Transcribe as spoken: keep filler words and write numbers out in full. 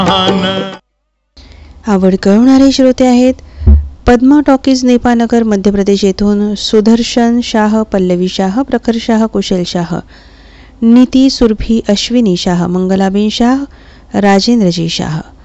आवड कळवणारे श्रोते आहेत. पद्मा टॉकीज नेपानगर मध्य प्रदेश येथून सुदर्शन शाह, पल्लवी शाह, प्रखर शाह, कुशल शाह, नीती सुरभी, अश्विनी शाह, मंगलाबेन शाह, राजेंद्रजी शाह,